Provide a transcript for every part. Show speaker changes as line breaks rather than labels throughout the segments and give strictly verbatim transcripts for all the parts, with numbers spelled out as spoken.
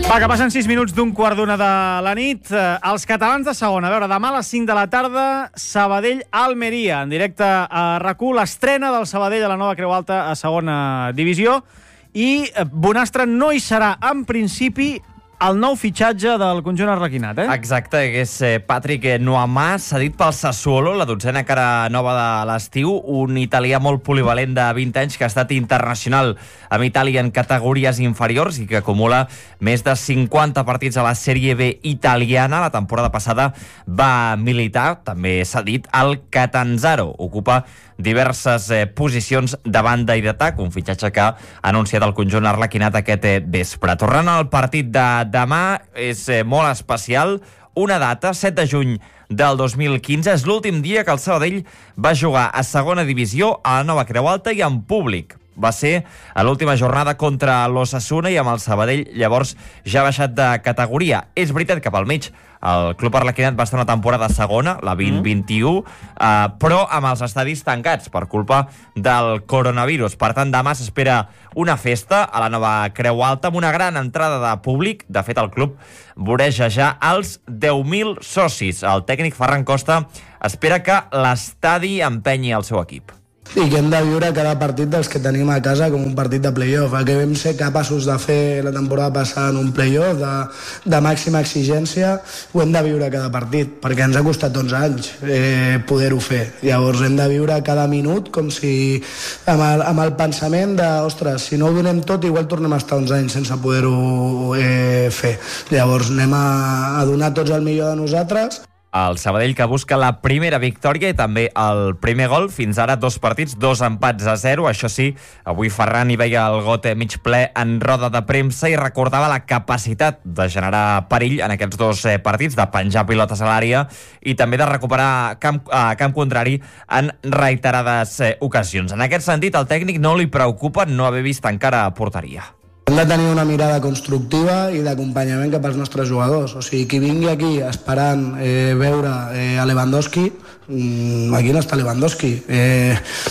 Va, que passen sis minuts d'un quart d'una de la nit. Eh, els catalans de segona. A veure, demà a les cinc de la tarda, Sabadell-Almeria, en directe a RAC u, l'estrena del Sabadell a la nova Creu Alta a segona divisió. I eh, Bonastre no hi serà, en principi, el nou fitxatge del conjunt arlequinat, eh?
Exacte, que és Patrick Nuamà, cedit pel Sassuolo, la dotzena cara nova de l'estiu, un italià molt polivalent de vint anys que ha estat internacional amb Itàlia en categories inferiors i que acumula més de cinquanta partits a la Sèrie B italiana. La temporada passada va militar, també cedit, al Catanzaro. Ocupa diverses eh, posicions de banda i d'atac, un fitxatge que ha anunciat el conjunt arlequinat aquest eh, vespre. Tornant al partit de demà, és eh, molt especial, una data, set de juny del dos mil quinze, és l'últim dia que el Sabadell va jugar a segona divisió a la nova Creu Alta i en públic. Va ser a l'última jornada contra l'Osasuna i amb el Sabadell llavors ja ha baixat de categoria. És veritat que pel mig el club arlequinat va estar una temporada segona, la vint vint-u, eh, però amb els estadis tancats per culpa del coronavirus. Per tant, demà s'espera una festa a la nova Creu Alta amb una gran entrada de públic. De fet, el club voreja ja els deu mil socis. El tècnic Ferran Costa espera que l'estadi empenyi el seu equip.
I que hem de viure cada partit dels que tenim a casa com un partit de play-off. El que vam ser capaços de fer la temporada passada en un play-off de, de màxima exigència, ho hem de viure cada partit, perquè ens ha costat onze anys eh, poder-ho fer. Llavors hem de viure cada minut com si amb el, amb el pensament de, ostres, si no ho donem tot, igual tornem a estar uns anys sense poder-ho eh, fer. Llavors anem a, a donar tots el millor de nosaltres.
El Sabadell que busca la primera victòria i també el primer gol. Fins ara dos partits, dos empats a zero. Això sí, avui Ferran hi veia el got mig ple en roda de premsa i recordava la capacitat de generar perill en aquests dos partits, de penjar pilotes a l'àrea i també de recuperar camp, a camp contrari en reiterades ocasions. En aquest sentit, al tècnic no li preocupa no haver vist encara porteria.
Hem de tenir una mirada constructiva i d'acompanyament cap als nostres jugadors. O sigui, qui vingui aquí esperant eh, veure eh, a Lewandowski, mmm, aquí no està Lewandowski. Eh,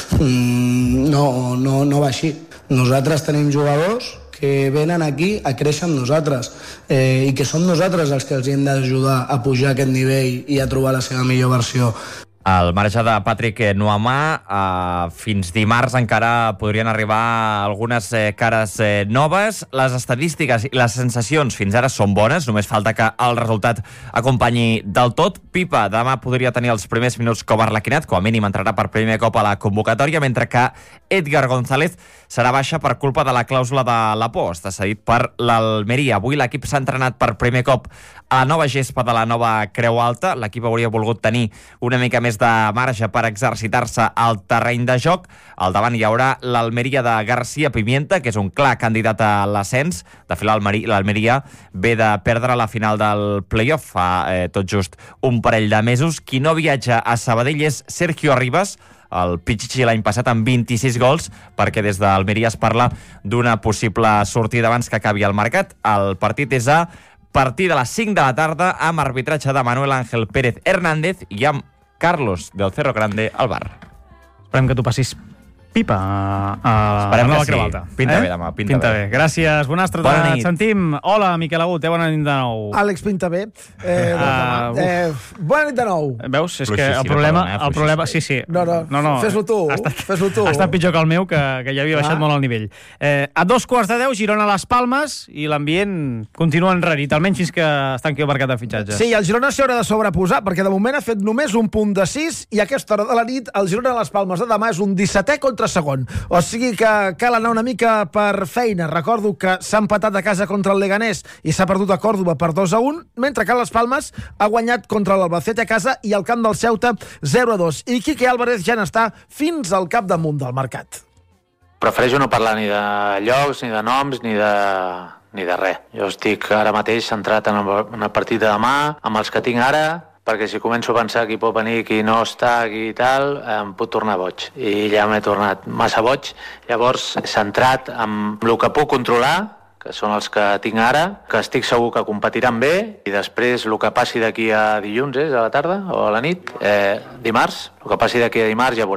mmm, no, no, no va així. Nosaltres tenim jugadors que venen aquí a créixer amb nosaltres eh, i que som nosaltres els que els hem d'ajudar a pujar aquest nivell i a trobar la seva millor versió.
Al marge de Patrick Nuamà, eh, fins dimarts encara podrien arribar algunes eh, cares eh, noves. Les estadístiques i les sensacions fins ara són bones, només falta que el resultat acompanyi del tot. Pipa demà podria tenir els primers minuts com a arlequinat, com a mínim entrarà per primer cop a la convocatòria, mentre que Edgar González serà baixa per culpa de la clàusula de la por. Està cedit per l'Almeria. Avui l'equip s'ha entrenat per primer cop a la nova gespa de la nova Creu Alta. L'equip hauria volgut tenir una mica més de marge per exercitar-se al terreny de joc. Al davant hi haurà l'Almeria de García Pimienta, que és un clar candidat a l'ascens. De fet, l'Almeria ve de perdre la final del play-off fa eh, tot just un parell de mesos. Qui no viatja a Sabadell és Sergio Arribas, el Pichichi l'any passat amb vint-i-sis gols, perquè des d'Almeria es parla d'una possible sortida abans que acabi el mercat. El partit és a partir de les cinc de la tarda amb arbitratge de Manuel Ángel Pérez Hernández i amb Carlos del Cerro Grande al bar.
Esperem que tu passis pipa a, a
Esperem
la nova
que sí.
Creu Alta.
Pinta
eh?
bé demà, pinta,
pinta
bé.
bé. Gràcies, Bonastre,
Bona
et
nit.
sentim. Hola, Miquel Agut, eh? Bona nit de nou.
Àlex pinta bé. Eh,
Ah,
uh, eh, bona nit de nou.
Veus? És que
Fluixíssima,
el problema...
perdona, eh?
El problema sí, sí.
No, no,
no, no.
fes-lo tu,
Ha estat,
fes-lo tu.
Ha estat pitjor que el meu, que, que ja havia baixat
Ah.
molt el nivell. Eh, a dos quarts de deu, Girona a les Palmes, i l'ambient continua enrarit, almenys fins que està aquí el mercat de fitxatges.
Sí, el Girona s'haurà de sobreposar, perquè de moment ha fet només un punt de sis, i a aquesta hora de la nit el Girona a les Palmes de demà és un dissetè contra segon. O sigui que cal anar una mica per feina. Recordo que s'ha empatat a casa contra el Leganés i s'ha perdut a Còrdova per dos a un, mentre que les Palmes ha guanyat contra l'Albacete a casa i al camp del Ceuta zero a dos. I Quique Álvarez ja n'està fins al capdamunt del mercat.
Prefereixo no parlar ni de llocs, ni de noms, ni de, ni de res. Jo estic ara mateix centrat en el, en el partit de demà, amb els que tinc ara, perquè si començo a pensar qui pot venir, qui no està, qui i tal, em pot tornar boig. I ja m'he tornat massa boig. Llavors, centrat en el que puc controlar, que són els que tinc ara, que estic segur que competiran bé, i després el que passi d'aquí a dilluns, és a la tarda o a la nit, eh, dimarts, el que passi d'aquí a dimarts ja veurem.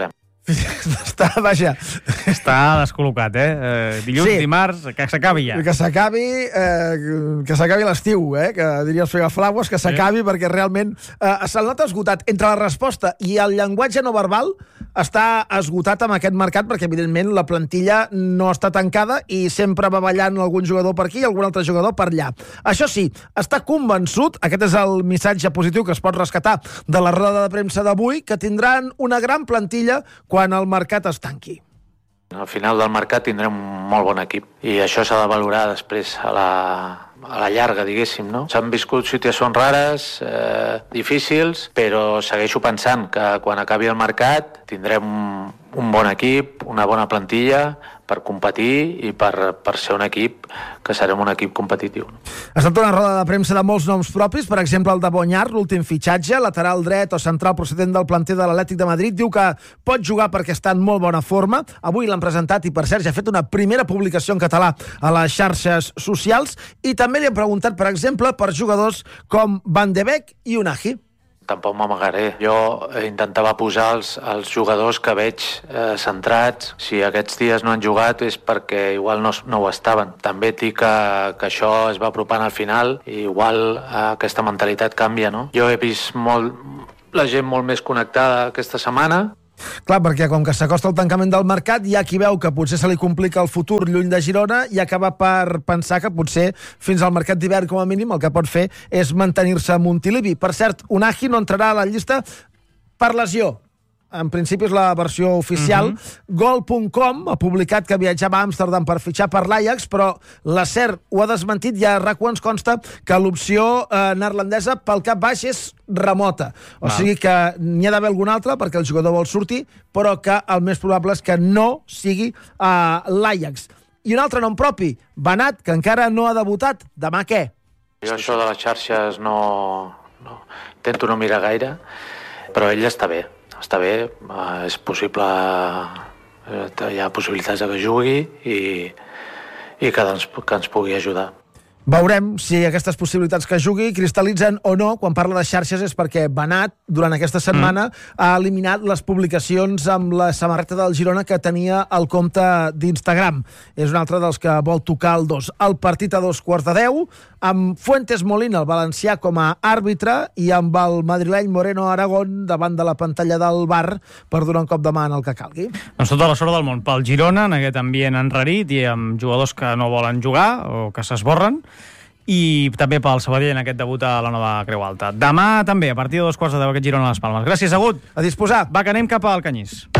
Està, vaja...
Està descol·locat, eh? eh dilluns, sí. dimarts, que s'acabi ja.
Que s'acabi eh, que s'acabi l'estiu, eh? Que diria els Fregaflaues, que s'acabi, sí. perquè realment eh, se'l nota esgotat. Entre la resposta i el llenguatge no verbal està esgotat amb aquest mercat, perquè evidentment la plantilla no està tancada i sempre va ballant algun jugador per aquí i algun altre jugador per allà. Això sí, està convençut, aquest és el missatge positiu que es pot rescatar de la roda de premsa d'avui, que tindran una gran plantilla quan el mercat es tanqui.
Al final del mercat tindrem un molt bon equip i això s'ha de valorar després a la, a la llarga, diguéssim, no? S'han viscut situacions rares, eh, difícils, però segueixo pensant que quan acabi el mercat tindrem un, un bon equip, una bona plantilla per competir i per, per ser un equip que serem un equip competitiu.
Ha estat una roda de premsa de molts noms propis, per exemple el de Bonyar, l'últim fitxatge, lateral dret o central procedent del planter de l'Atlètic de Madrid, diu que pot jugar perquè està en molt bona forma. Avui l'han presentat i, per cert, ja ha fet una primera publicació en català a les xarxes socials i també li han preguntat, per exemple, per jugadors com Van de Beek i Unai.
Tampoc m'amagaré. Jo intentava posar els, els jugadors que veig eh, centrats. Si aquests dies no han jugat és perquè igual no, no ho estaven. També et dic que, que això es va apropant al final i igual eh, aquesta mentalitat canvia, no? Jo he vist molt, la gent molt més connectada aquesta setmana.
Clar, perquè com que s'acosta el tancament del mercat, hi ha qui veu que potser se li complica el futur lluny de Girona i acaba per pensar que potser fins al mercat d'hivern com a mínim el que pot fer és mantenir-se a Montilivi. Per cert, Unai no entrarà a la llista per lesió. En principi és la versió oficial. Uh-huh. Gol punt com ha publicat que viatjava a Amsterdam per fitxar per l'Ajax, però la S E R ho ha desmentit i a RAC u ens consta que l'opció eh, neerlandesa pel cap baix és remota. O Va. sigui que n'hi ha d'haver algun altre perquè el jugador vol sortir, però que el més probable és que no sigui eh, l'Ajax. I un altre nom propi, Benat, que encara no ha debutat. Demà què?
Jo això de les xarxes no... no intento no mirar gaire, però ell està bé. Està bé, és possible, hi ha possibilitats que jugui i, i que, ens, que ens pugui ajudar.
Veurem si aquestes possibilitats que jugui cristal·litzen o no. Quan parla de xarxes és perquè Benat, durant aquesta setmana, mm. ha eliminat les publicacions amb la samarreta del Girona que tenia al compte d'Instagram. És un altre dels que vol tocar el dos. El partit a dos quarts de deu, amb Fuentes Molina, el valencià, com a àrbitre, i amb el madrileny Moreno Aragón davant de la pantalla del bar per donar un cop de mà en el que calgui.
Doncs tota la sort del món pel Girona, en aquest ambient enrarit i amb jugadors que no volen jugar o que s'esborren, i també pel Sabadell en aquest debut a la nova Creu Alta. Demà també, a partir de dos quarts de deu, aquest Girona a les Palmes. Gràcies, Agut.
A disposar.
Va, que anem cap al Canyís.